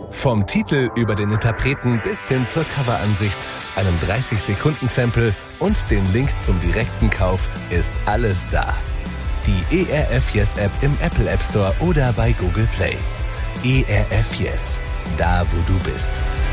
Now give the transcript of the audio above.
Vom Titel über den Interpreten bis hin zur Coveransicht, einem 30-Sekunden-Sample und den Link zum direkten Kauf ist alles da. Die ERF Yes App im Apple App Store oder bei Google Play. ERF Yes, da wo du bist.